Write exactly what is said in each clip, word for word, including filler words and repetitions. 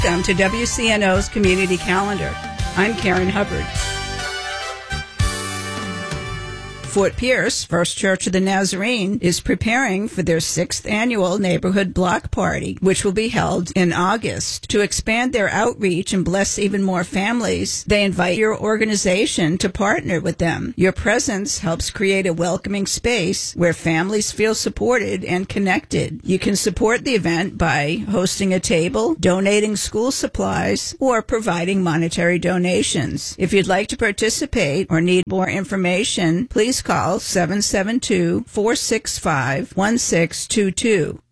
Welcome to W C N O's Community Calendar. I'm Karen Hubbard. Fort Pierce First Church of the Nazarene is preparing for their sixth annual neighborhood block party, which will be held in August. To expand their outreach and bless even more families, they invite your organization to partner with them. Your presence helps create a welcoming space where families feel supported and connected. You can support the event by hosting a table, donating school supplies, or providing monetary donations. If you'd like to participate or need more information, please call seven seven two, four six five, one six two two.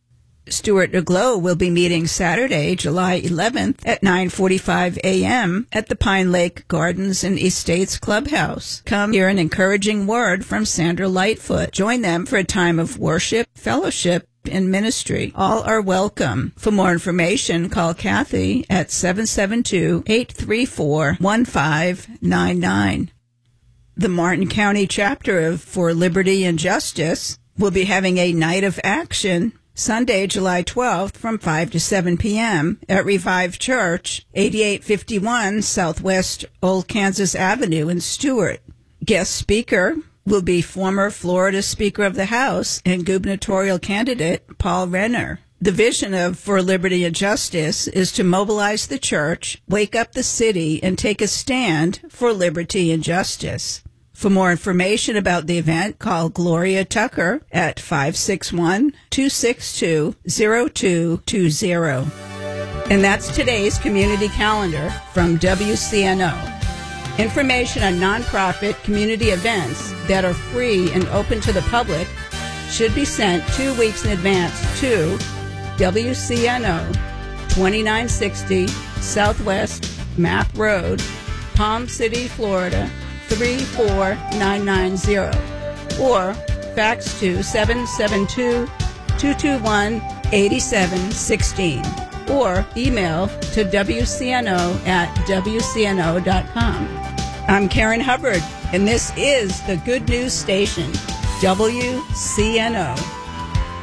Stuart Aglow will be meeting Saturday, July eleventh at nine forty-five a.m. at the Pine Lake Gardens and Estates Clubhouse. Come hear an encouraging word from Sandra Lightfoot. Join them for a time of worship, fellowship, and ministry. All are welcome. For more information, call Kathy at seven seven two, eight three four, one five nine nine. The Martin County chapter of For Liberty and Justice will be having a night of action Sunday, July twelfth from five to seven p.m. at Revive Church, eighty-eight fifty-one Southwest Old Kansas Avenue in Stuart. Guest speaker will be former Florida Speaker of the House and gubernatorial candidate Paul Renner. The vision of For Liberty and Justice is to mobilize the church, wake up the city, and take a stand for liberty and justice. For more information about the event, call Gloria Tucker at five six one, two six two, zero two two zero. And that's today's community calendar from W C N O. Information on nonprofit community events that are free and open to the public should be sent two weeks in advance to W C N O, twenty-nine sixty Southwest Map Road, Palm City, Florida, three four nine nine zero, or fax to seven seven two, two two one, eight seven one six, or email to W C N O at W C N O dot com. I'm Karen Hubbard, and this is the Good News Station, W C N O.